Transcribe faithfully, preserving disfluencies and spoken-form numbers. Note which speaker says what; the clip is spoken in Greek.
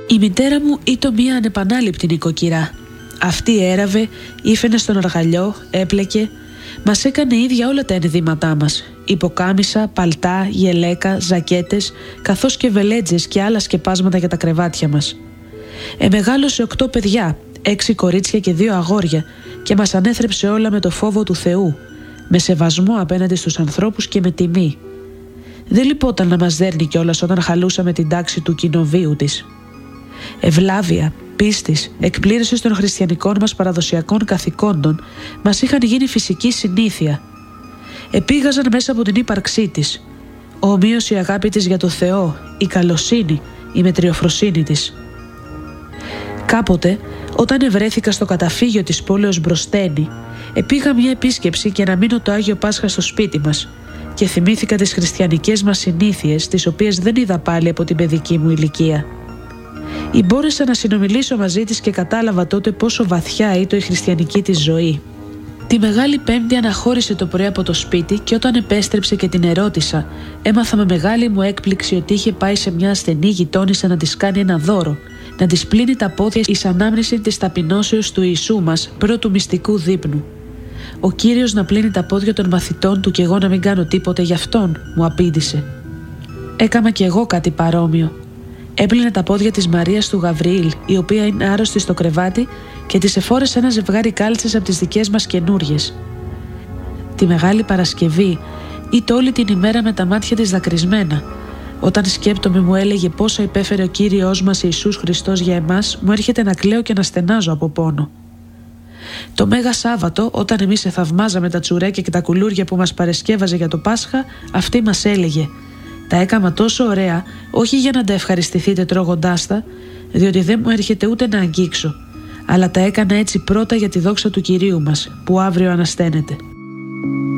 Speaker 1: Η μητέρα μου ήταν μία ανεπανάληπτη νοικοκυρά. Αυτή έραβε, ήφαινε στον αργαλιό, έπλεκε, μας έκανε ίδια όλα τα ενδύματά μας. Υποκάμισα, παλτά, γελέκα, ζακέτες, καθώς και βελέτζες και άλλα σκεπάσματα για τα κρεβάτια μας. Εμεγάλωσε οκτώ παιδιά, έξι κορίτσια και δύο αγόρια, και μας ανέθρεψε όλα με το φόβο του Θεού, με σεβασμό απέναντι στους ανθρώπους και με τιμή. Δεν λυπόταν να μας δέρνει κιόλας όταν χαλούσαμε την τάξη του κοινοβίου της. Ευλάβεια, πίστης, εκπλήρωση των χριστιανικών μας παραδοσιακών καθηκόντων μας είχαν γίνει φυσική συνήθεια. Επήγαζαν μέσα από την ύπαρξή της. Ομοίως η αγάπη της για το Θεό, η καλοσύνη, η μετριοφροσύνη της. Κάποτε, όταν ευρέθηκα στο καταφύγιο της πόλεως Μπροστένη, επήγα μια επίσκεψη και να μείνω το Άγιο Πάσχα στο σπίτι μας και θυμήθηκα τις χριστιανικές μας συνήθειες, τις οποίες δεν είδα πάλι από την παιδική μου ηλικία. Μπόρεσα να συνομιλήσω μαζί της και κατάλαβα τότε πόσο βαθιά ήταν η χριστιανική της ζωή. Τη Μεγάλη Πέμπτη αναχώρησε το πρωί από το σπίτι και όταν επέστρεψε και την ερώτησα, έμαθα με μεγάλη μου έκπληξη ότι είχε πάει σε μια ασθενή γειτόνισσα να της κάνει ένα δώρο, να της πλύνει τα πόδια εις ανάμνηση της ταπεινώσεως του Ιησού μας πρώτου μυστικού δείπνου. «Ο Κύριος να πλύνει τα πόδια των μαθητών του και εγώ να μην κάνω τίποτε γι' αυτόν», μου απήντησε. Έκαμα κι εγώ κάτι παρόμοιο. Έπλυνε τα πόδια της Μαρίας του Γαβριήλ, η οποία είναι άρρωστη στο κρεβάτι, και της εφόρεσε ένα ζευγάρι κάλτσες από τις δικές μας καινούριες. Τη Μεγάλη Παρασκευή ήταν όλη την ημέρα με τα μάτια της δακρυσμένα. Όταν σκέπτομαι, μου έλεγε πόσα υπέφερε ο Κύριος μας Ιησούς Χριστός για εμάς, μου έρχεται να κλαίω και να στενάζω από πόνο. Το Μέγα Σάββατο, όταν εμείς εθαυμάζαμε τα τσουρέκια και τα κουλούρια που μας παρεσκεύαζε για το Πάσχα, αυτή μας έλεγε: «Τα έκαμα τόσο ωραία, όχι για να τα ευχαριστηθείτε τρώγοντάς τα, διότι δεν μου έρχεται ούτε να αγγίξω, αλλά τα έκανα έτσι πρώτα για τη δόξα του Κυρίου μας, που αύριο ανασταίνεται».